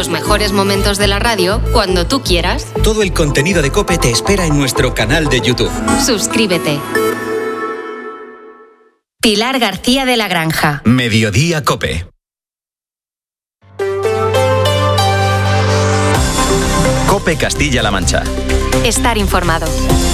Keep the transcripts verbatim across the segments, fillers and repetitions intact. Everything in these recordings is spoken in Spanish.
Los mejores momentos de la radio cuando tú quieras. Todo el contenido de COPE te espera en nuestro canal de YouTube. Suscríbete. Pilar García de la Granja. Mediodía COPE. COPE Castilla-La Mancha. Estar informado.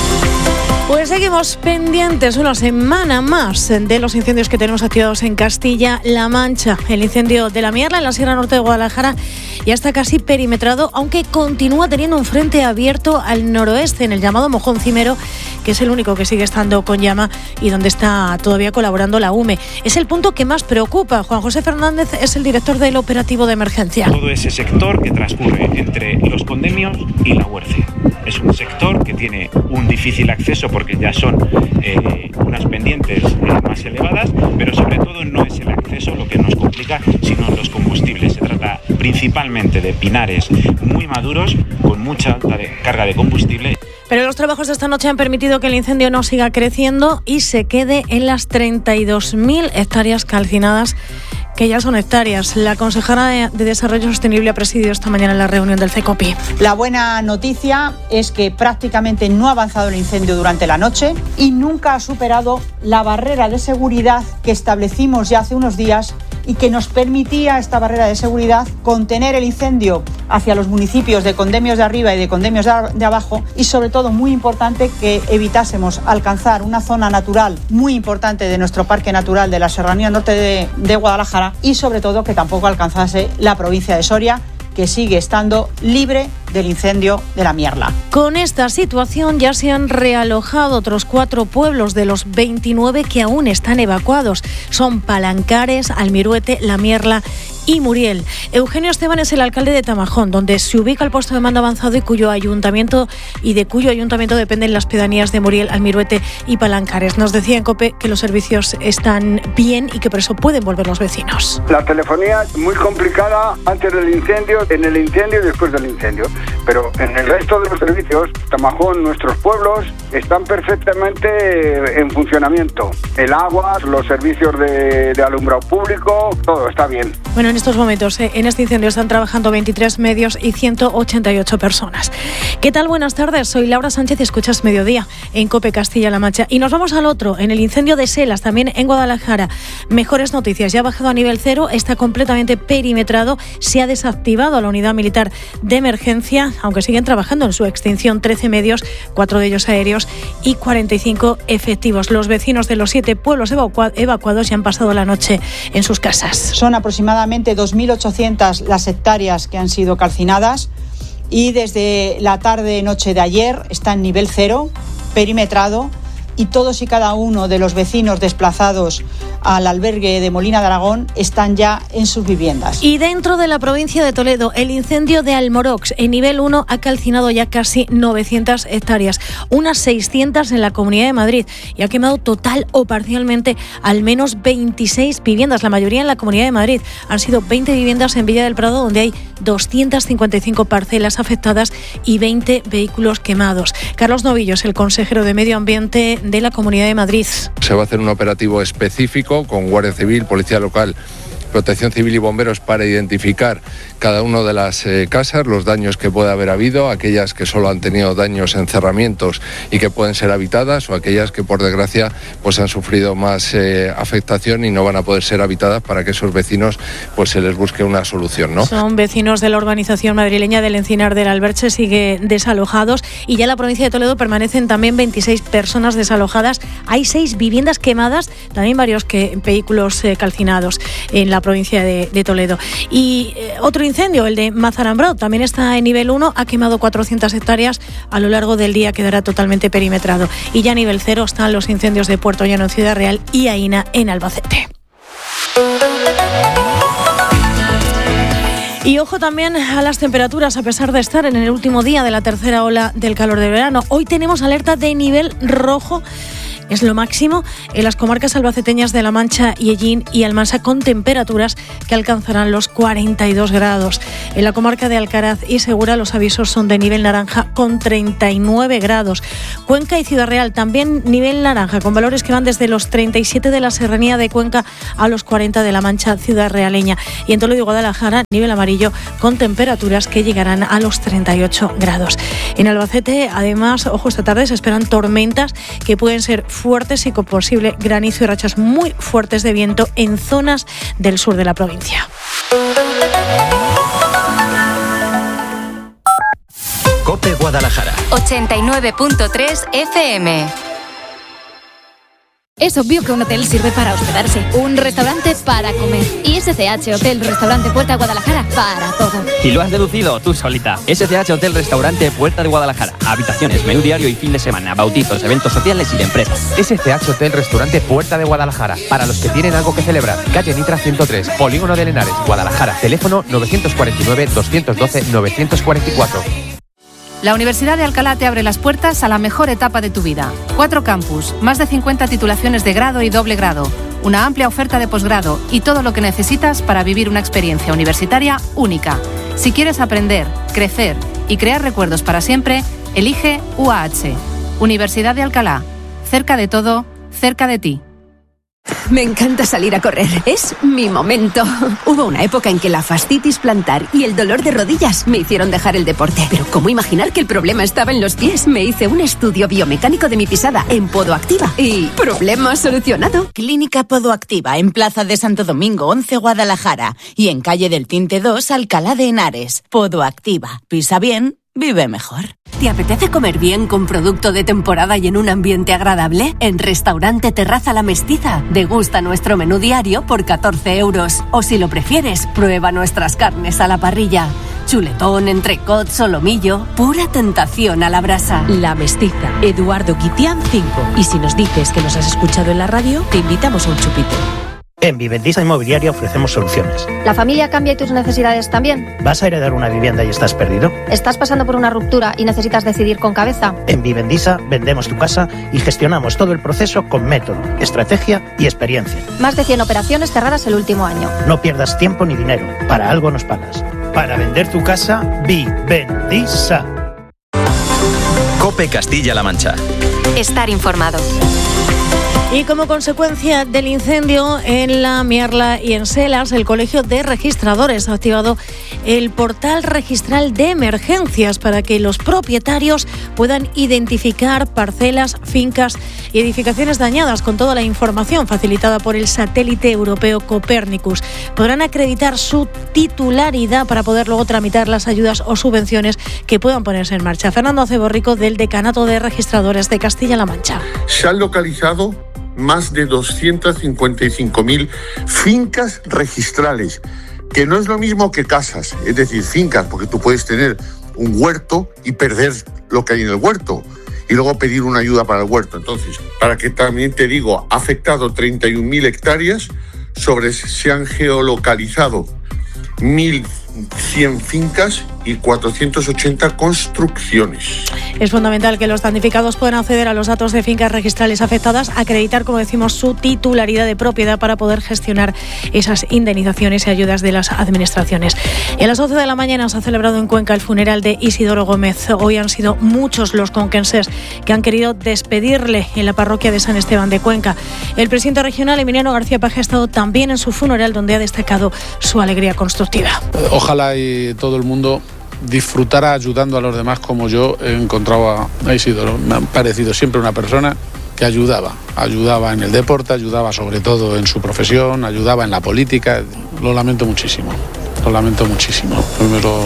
Pues seguimos pendientes una semana más de los incendios que tenemos activados en Castilla-La Mancha. El incendio de la Mierla en la Sierra Norte de Guadalajara ya está casi perimetrado, aunque continúa teniendo un frente abierto al noroeste, en el llamado Mojón Cimero, que es el único que sigue estando con llama y donde está todavía colaborando la U M E. Es el punto que más preocupa. Juan José Fernández es el director del operativo de emergencia. Todo ese sector que transcurre entre los Condemios y la Huerce. Es un sector que tiene un difícil acceso porque ya son eh, unas pendientes eh, más elevadas, pero sobre todo no es el acceso lo que nos complica, sino los combustibles. Se trata principalmente de pinares muy maduros con mucha alta de carga de combustible. Pero los trabajos de esta noche han permitido que el incendio no siga creciendo y se quede en las treinta y dos mil hectáreas calcinadas, que ya son hectáreas. La consejera de, de Desarrollo Sostenible ha presidido esta mañana la reunión del CECOPI. La buena noticia es que prácticamente no ha avanzado el incendio durante la noche y nunca ha superado la barrera de seguridad que establecimos ya hace unos días y que nos permitía, esta barrera de seguridad, contener el incendio hacia los municipios de Condemios de arriba y de Condemios de abajo, y sobre todo, muy importante, que evitásemos alcanzar una zona natural muy importante de nuestro parque natural de la Serranía Norte de, de Guadalajara, y sobre todo que tampoco alcanzase la provincia de Soria, que sigue estando libre del incendio de la Mierla. Con esta situación ya se han realojado otros cuatro pueblos de los veintinueve que aún están evacuados. Son Palancares, Almiruete, La Mierla y Muriel. Eugenio Esteban es el alcalde de Tamajón, donde se ubica el puesto de mando avanzado y cuyo ayuntamiento y de cuyo ayuntamiento dependen las pedanías de Muriel, Almiruete y Palancares. Nos decía en COPE que los servicios están bien y que por eso pueden volver los vecinos. La telefonía muy complicada antes del incendio, en el incendio y después del incendio. Pero en el resto de los servicios, Tamajón, nuestros pueblos, están perfectamente en funcionamiento. El agua, los servicios de, de alumbrado público, todo está bien. Bueno, en estos momentos, eh, en este incendio están trabajando veintitrés medios y ciento ochenta y ocho personas. ¿Qué tal? Buenas tardes, soy Laura Sánchez y escuchas Mediodía en COPE Castilla-La Mancha. Y nos vamos al otro, en el incendio de Selas, también en Guadalajara. Mejores noticias, ya ha bajado a nivel cero, está completamente perimetrado, se ha desactivado a la unidad militar de emergencia, aunque siguen trabajando en su extinción trece medios, cuatro de ellos aéreos y cuarenta y cinco efectivos. Los vecinos de los siete pueblos evacua- evacuados ya han pasado la noche en sus casas. Son aproximadamente dos mil ochocientas las hectáreas que han sido calcinadas y desde la tarde-noche de ayer está en nivel cero, perimetrado, y todos y cada uno de los vecinos desplazados al albergue de Molina de Aragón están ya en sus viviendas. Y dentro de la provincia de Toledo, el incendio de Almorox en nivel uno ha calcinado ya casi novecientas hectáreas, unas seiscientas en la Comunidad de Madrid, y ha quemado total o parcialmente al menos veintiséis viviendas, la mayoría en la Comunidad de Madrid. Han sido veinte viviendas en Villa del Prado, donde hay doscientas cincuenta y cinco parcelas afectadas y veinte vehículos quemados. Carlos Novillo es el consejero de Medio Ambiente de la Comunidad de Madrid. Se va a hacer un operativo específico con Guardia Civil, Policía Local, Protección Civil y bomberos para identificar cada una de las eh, casas, los daños que puede haber habido, aquellas que solo han tenido daños en cerramientos y que pueden ser habitadas, o aquellas que por desgracia pues han sufrido más eh, afectación y no van a poder ser habitadas, para que esos vecinos pues se les busque una solución, ¿no? Son vecinos de la urbanización madrileña del Encinar del Alberche, sigue desalojados, y ya en la provincia de Toledo permanecen también veintiséis personas desalojadas. Hay seis viviendas quemadas, también varios que, vehículos eh, calcinados en la provincia de, de Toledo. Y eh, otro incendio, el de Mazarambró, también está en nivel uno, ha quemado cuatrocientas hectáreas, a lo largo del día quedará totalmente perimetrado. Y ya a nivel cero están los incendios de Puerto Llano en Ciudad Real y Aína en Albacete. Y ojo también a las temperaturas, a pesar de estar en el último día de la tercera ola del calor de verano. Hoy tenemos alerta de nivel rojo es lo máximo en las comarcas albaceteñas de La Mancha, Hellín y Almansa, con temperaturas que alcanzarán los cuarenta y dos grados. En la comarca de Alcaraz y Segura los avisos son de nivel naranja con treinta y nueve grados. Cuenca y Ciudad Real también nivel naranja, con valores que van desde los treinta y siete de la Serranía de Cuenca a los cuarenta de La Mancha Ciudad Realeña. Y en Toledo y Guadalajara nivel amarillo con temperaturas que llegarán a los treinta y ocho grados. En Albacete, además, ojo, esta tarde se esperan tormentas que pueden ser fuertes y con posible granizo y rachas muy fuertes de viento en zonas del sur de la provincia. COPE Guadalajara. ochenta y nueve punto tres F M. Es obvio que un hotel sirve para hospedarse, un restaurante para comer y S C H Hotel Restaurante Puerta de Guadalajara para todo. Y lo has deducido tú solita. S C H Hotel Restaurante Puerta de Guadalajara. Habitaciones, menú diario y fin de semana, bautizos, eventos sociales y de empresas. S C H Hotel Restaurante Puerta de Guadalajara. Para los que tienen algo que celebrar. Calle Nitra ciento tres, Polígono de Lenares, Guadalajara. Teléfono novecientos cuarenta y nueve, doscientos doce, novecientos cuarenta y cuatro. La Universidad de Alcalá te abre las puertas a la mejor etapa de tu vida. Cuatro campus, más de cincuenta titulaciones de grado y doble grado, una amplia oferta de posgrado y todo lo que necesitas para vivir una experiencia universitaria única. Si quieres aprender, crecer y crear recuerdos para siempre, elige U A H. Universidad de Alcalá. Cerca de todo, cerca de ti. Me encanta salir a correr, es mi momento. Hubo una época en que la fascitis plantar y el dolor de rodillas me hicieron dejar el deporte. Pero ¿cómo imaginar que el problema estaba en los pies? Me hice un estudio biomecánico de mi pisada en Podoactiva y problema solucionado. Clínica Podoactiva en Plaza de Santo Domingo once, Guadalajara, y en Calle del Tinte dos, Alcalá de Henares. Podoactiva, pisa bien, vive mejor. ¿Te apetece comer bien con producto de temporada y en un ambiente agradable? En Restaurante Terraza La Mestiza, degusta nuestro menú diario por catorce euros. O si lo prefieres, prueba nuestras carnes a la parrilla. Chuletón, entrecot, solomillo, pura tentación a la brasa. La Mestiza, Eduardo Guitián cinco. Y si nos dices que nos has escuchado en la radio, te invitamos a un chupito. En Vivendisa Inmobiliaria ofrecemos soluciones. ¿La familia cambia y tus necesidades también? ¿Vas a heredar una vivienda y estás perdido? ¿Estás pasando por una ruptura y necesitas decidir con cabeza? En Vivendisa vendemos tu casa y gestionamos todo el proceso con método, estrategia y experiencia. Más de cien operaciones cerradas el último año. No pierdas tiempo ni dinero. Para algo nos pagas. Para vender tu casa, Vivendisa. COPE Castilla-La Mancha. Estar informado. Y como consecuencia del incendio en La Mierla y en Selas, el Colegio de Registradores ha activado el portal registral de emergencias para que los propietarios puedan identificar parcelas, fincas y edificaciones dañadas con toda la información facilitada por el satélite europeo Copernicus. Podrán acreditar su titularidad para poder luego tramitar las ayudas o subvenciones que puedan ponerse en marcha. Fernando Aceborrico, del Decanato de Registradores de Castilla-La Mancha. Se han localizado más de doscientas cincuenta y cinco mil fincas registrales, que no es lo mismo que casas, es decir, fincas, porque tú puedes tener un huerto y perder lo que hay en el huerto y luego pedir una ayuda para el huerto. Entonces, para que también te digo, ha afectado treinta y un mil hectáreas, sobre se han geolocalizado mil cien fincas y cuatrocientas ochenta construcciones. Es fundamental que los damnificados puedan acceder a los datos de fincas registrales afectadas, acreditar, como decimos, su titularidad de propiedad para poder gestionar esas indemnizaciones y ayudas de las administraciones. Y a las doce de la mañana se ha celebrado en Cuenca el funeral de Isidoro Gómez. Hoy han sido muchos los conquenses que han querido despedirle en la parroquia de San Esteban de Cuenca. El presidente regional, Emiliano García Paje, ha estado también en su funeral, donde ha destacado su alegría constructiva. Ojalá y todo el mundo disfrutara ayudando a los demás como yo he encontrado a Isidoro. Me ha parecido siempre una persona que ayudaba, ayudaba en el deporte, ayudaba sobre todo en su profesión, ayudaba en la política. Lo lamento muchísimo, lo lamento muchísimo. Pero,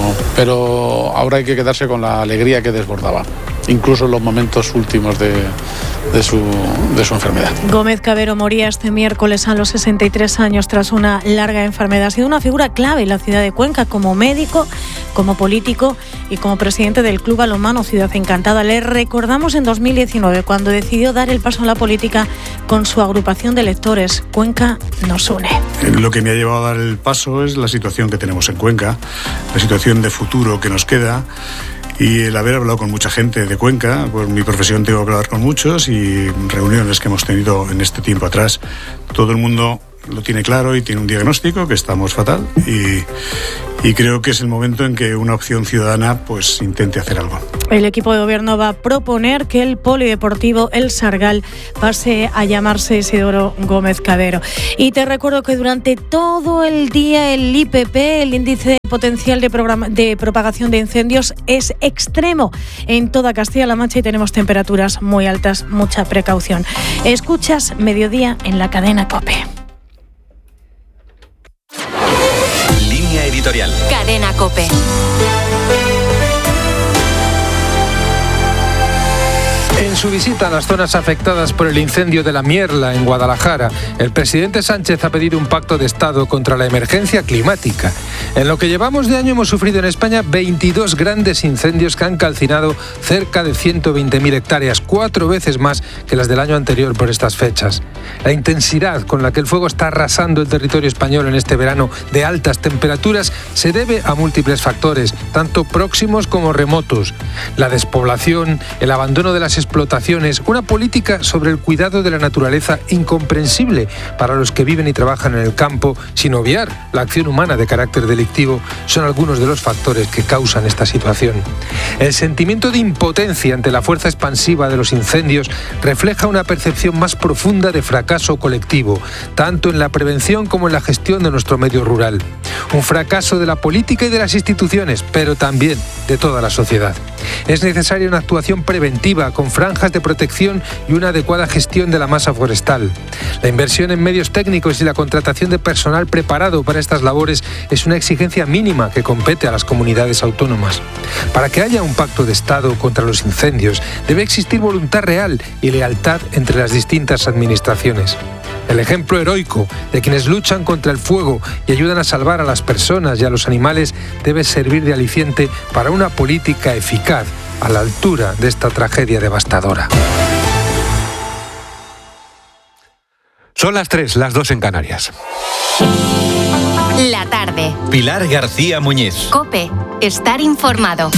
pero ahora hay que quedarse con la alegría que desbordaba, incluso en los momentos últimos de, de, su, de su enfermedad. Gómez Cabero moría este miércoles a los sesenta y tres años tras una larga enfermedad. Ha sido una figura clave en la ciudad de Cuenca como médico, como político y como presidente del Club Balonmano Ciudad Encantada. Le recordamos en dos mil diecinueve, cuando decidió dar el paso a la política con su agrupación de lectores. Cuenca nos une. Lo que me ha llevado a dar el paso es la situación que tenemos en Cuenca, la situación de futuro que nos queda Y el haber hablado con mucha gente de Cuenca, por mi profesión tengo que hablar con muchos, y reuniones que hemos tenido en este tiempo atrás, todo el mundo lo tiene claro y tiene un diagnóstico, que estamos fatal, y, y creo que es el momento en que una opción ciudadana pues intente hacer algo. El equipo de gobierno va a proponer que el polideportivo El Sargal pase a llamarse Isidoro Gómez Cabero. Y te recuerdo que durante todo el día el I P P, el índice potencial de, programa, de propagación de incendios, es extremo en toda Castilla-La Mancha y tenemos temperaturas muy altas, mucha precaución. Escuchas Mediodía en la cadena COPE. Línea editorial. Cadena COPE. En su visita a las zonas afectadas por el incendio de la Mierla en Guadalajara, el presidente Sánchez ha pedido un pacto de Estado contra la emergencia climática. En lo que llevamos de año hemos sufrido en España veintidós grandes incendios que han calcinado cerca de ciento veinte mil hectáreas, cuatro veces más que las del año anterior por estas fechas. La intensidad con la que el fuego está arrasando el territorio español en este verano de altas temperaturas se debe a múltiples factores, tanto próximos como remotos. La despoblación, el abandono de las explotaciones, una política sobre el cuidado de la naturaleza incomprensible para los que viven y trabajan en el campo, sin obviar la acción humana de carácter delictivo, son algunos de los factores que causan esta situación. El sentimiento de impotencia ante la fuerza expansiva de los incendios refleja una percepción más profunda de fracaso colectivo, tanto en la prevención como en la gestión de nuestro medio rural. Un fracaso de la política y de las instituciones, pero también de toda la sociedad. Es necesaria una actuación preventiva con franjas de protección y una adecuada gestión de la masa forestal. La inversión en medios técnicos y la contratación de personal preparado para estas labores es una exigencia mínima que compete a las comunidades autónomas. Para que haya un pacto de Estado contra los incendios, debe existir voluntad real y lealtad entre las distintas administraciones. El ejemplo heroico de quienes luchan contra el fuego y ayudan a salvar a las personas y a los animales debe servir de aliciente para una política eficaz a la altura de esta tragedia devastadora. Son las tres, las dos en Canarias. La tarde. Pilar García Muñiz. COPE. Estar informado.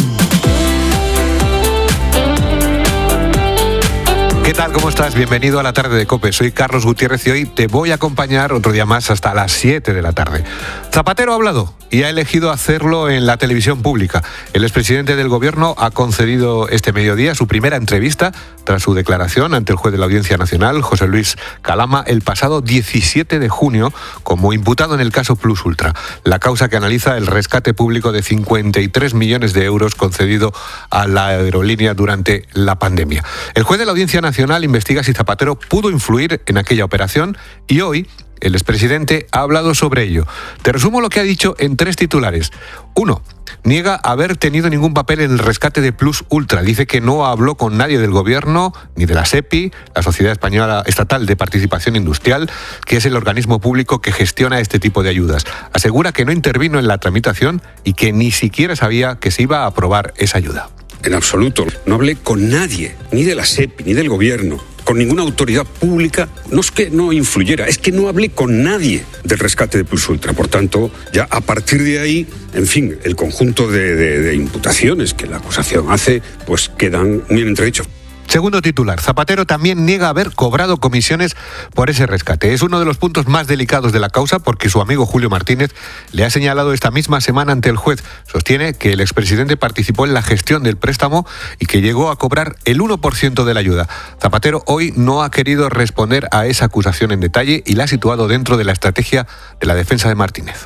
¿Qué tal? ¿Cómo estás? Bienvenido a la tarde de COPE. Soy Carlos Gutiérrez y hoy te voy a acompañar otro día más hasta las siete de la tarde. Zapatero ha hablado y ha elegido hacerlo en la televisión pública. El expresidente del Gobierno ha concedido este mediodía su primera entrevista tras su declaración ante el juez de la Audiencia Nacional, José Luis Calama, el pasado diecisiete de junio como imputado en el caso Plus Ultra, la causa que analiza el rescate público de cincuenta y tres millones de euros concedido a la aerolínea durante la pandemia. El juez de la Audiencia Nacional investiga si Zapatero pudo influir en aquella operación y hoy el expresidente ha hablado sobre ello. Te resumo lo que ha dicho en tres titulares. Uno, niega haber tenido ningún papel en el rescate de Plus Ultra. Dice que no habló con nadie del Gobierno, ni de la SEPI, la Sociedad Española Estatal de Participación Industrial, que es el organismo público que gestiona este tipo de ayudas. Asegura que no intervino en la tramitación y que ni siquiera sabía que se iba a aprobar esa ayuda. En absoluto. No hablé con nadie, ni de la SEPI, ni del Gobierno, con ninguna autoridad pública. No es que no influyera, es que no hablé con nadie del rescate de Plus Ultra. Por tanto, ya a partir de ahí, en fin, el conjunto de, de, de imputaciones que la acusación hace, pues quedan muy entredichos. Segundo titular, Zapatero también niega haber cobrado comisiones por ese rescate. Es uno de los puntos más delicados de la causa porque su amigo Julio Martínez le ha señalado esta misma semana ante el juez. Sostiene que el expresidente participó en la gestión del préstamo y que llegó a cobrar el uno por ciento de la ayuda. Zapatero hoy no ha querido responder a esa acusación en detalle y la ha situado dentro de la estrategia de la defensa de Martínez.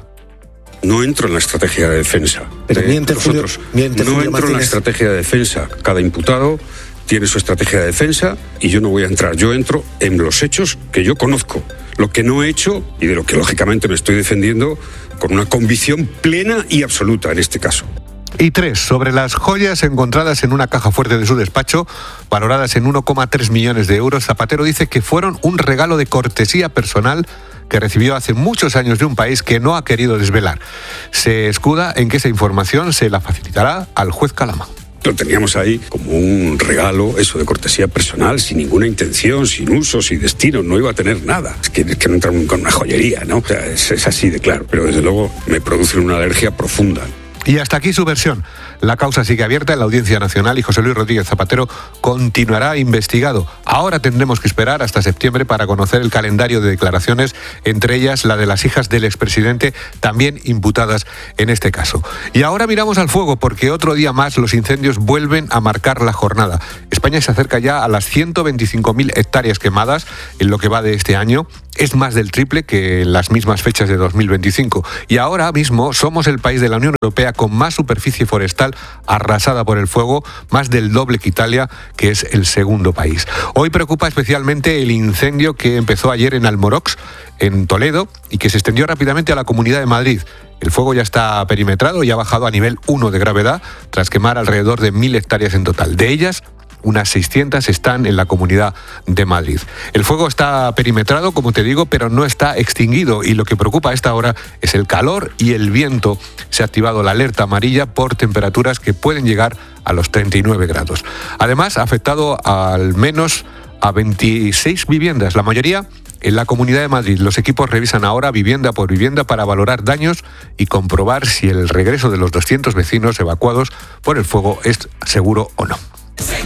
No entro en la estrategia de defensa. Pero de miente Julio, nosotros. miente no Julio entro Martínez. en la estrategia de defensa. Cada imputado tiene su estrategia de defensa y yo no voy a entrar. Yo entro en los hechos que yo conozco, lo que no he hecho y de lo que lógicamente me estoy defendiendo con una convicción plena y absoluta en este caso. Y tres, sobre las joyas encontradas en una caja fuerte de su despacho, valoradas en uno coma tres millones de euros, Zapatero dice que fueron un regalo de cortesía personal que recibió hace muchos años de un país que no ha querido desvelar. Se escuda en que esa información se la facilitará al juez Calama. Lo teníamos ahí como un regalo, eso de cortesía personal, sin ninguna intención, sin uso, sin destino, no iba a tener nada. Es que, es que no entra con una joyería, ¿no? O sea, es, es así de claro, pero desde luego me produce una alergia profunda. Y hasta aquí su versión. La causa sigue abierta en la Audiencia Nacional y José Luis Rodríguez Zapatero continuará investigado. Ahora tendremos que esperar hasta septiembre para conocer el calendario de declaraciones, entre ellas la de las hijas del expresidente, también imputadas en este caso. Y ahora miramos al fuego, porque otro día más los incendios vuelven a marcar la jornada. España se acerca ya a las ciento veinticinco mil hectáreas quemadas en lo que va de este año. Es más del triple que en las mismas fechas de dos mil veinticinco. Y ahora mismo somos el país de la Unión Europea con más superficie forestal arrasada por el fuego, más del doble que Italia, que es el segundo país. Hoy preocupa especialmente el incendio que empezó ayer en Almorox, en Toledo, y que se extendió rápidamente a la Comunidad de Madrid. El fuego ya está perimetrado y ha bajado a nivel uno de gravedad, tras quemar alrededor de mil hectáreas en total. De ellas, unas seiscientas están en la Comunidad de Madrid. El fuego está perimetrado, como te digo, pero no está extinguido, y lo que preocupa a esta hora es el calor y el viento. Se ha activado la alerta amarilla por temperaturas que pueden llegar a los treinta y nueve grados. Además, ha afectado al menos a veintiséis viviendas, la mayoría en la Comunidad de Madrid. Los equipos revisan ahora vivienda por vivienda para valorar daños y comprobar si el regreso de los doscientos vecinos evacuados por el fuego es seguro o no.